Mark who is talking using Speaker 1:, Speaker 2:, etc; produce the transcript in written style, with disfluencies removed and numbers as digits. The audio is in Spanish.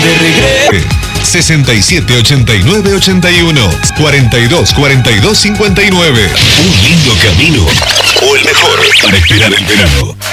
Speaker 1: de regreso.
Speaker 2: 67 89 81 42 42 59. Un lindo camino o el mejor para esperar el verano.